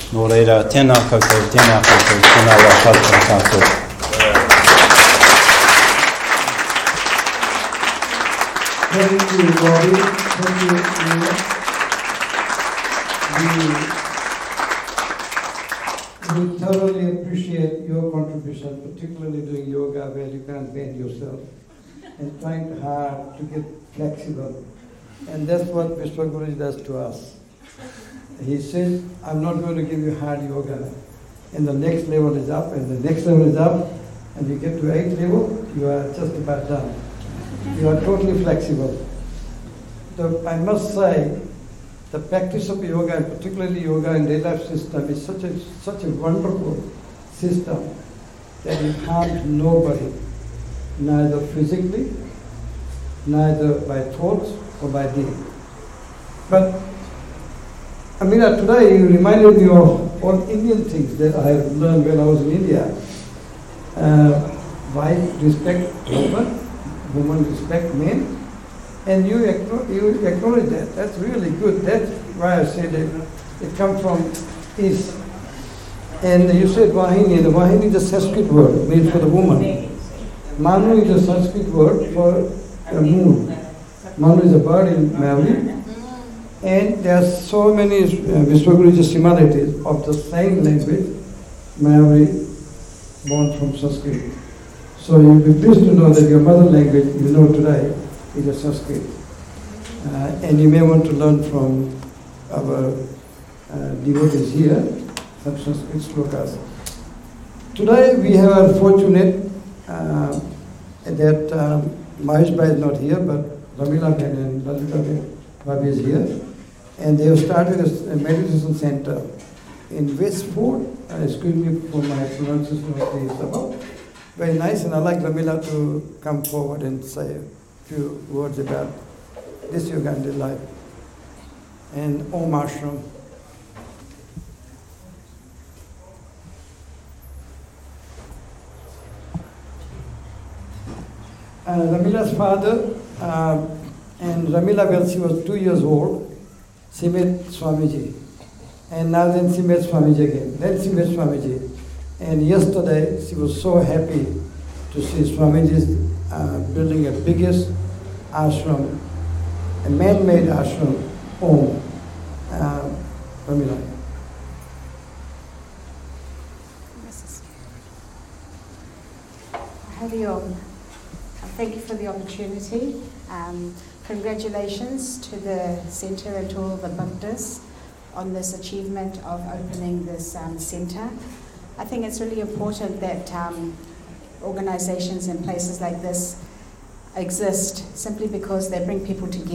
Nō reira, tēnā koutou, tēnā wā koutou tātou. Thank you, Bobby. Thank you, we thoroughly appreciate your contribution, particularly doing yoga where you can't bend yourself and trying hard to get flexible. And that's what Vishwaguruji does to us. He says, I'm not going to give you hard yoga. And the next level is up, and the next level is up, and you get to 8th level, you are just about done. You are totally flexible. So I must say, the practice of yoga, and particularly yoga in daily life system, is such a wonderful system that you harm nobody, neither physically, neither by thoughts or by deed. But Amina, today you reminded me of all Indian things that I have learned when I was in India. Wife respect husband, woman respect men, and you acknowledge that. That's really good. That's why I said it comes from East. And you said Vahini. The Vahini is a Sanskrit word made for the woman. Manu is a Sanskrit word for a moon. Manu is a bird in Maori. And there are so many Vishwaguruji similarities of the same language, Maori, born from Sanskrit. So you'll be pleased to know that your mother language, you know today, is a Sanskrit. And you may want to learn from our devotees here, some Sanskrit slokas. Today we are fortunate that Mahesh Bhai is not here, but Ramila Bhen and Lalita Bhabi is here. And they have started a meditation center in Westford. Excuse me for my pronunciation of the suburb. Very nice, and I'd like Ramila to come forward and say a few words about this Uganda life and Om Ashram. Ramila's father, and Ramila, when she was 2 years old, she met Swamiji. And now then she met Swamiji again. Then she met Swamiji. And yesterday she was so happy to see Swamiji's building a biggest ashram, a man-made ashram, Om. Ramila. Hari Om. Thank you for the opportunity. Congratulations to the centre and to all the bhaktas on this achievement of opening this centre. I think it's really important that organisations and places like this exist simply because they bring people together.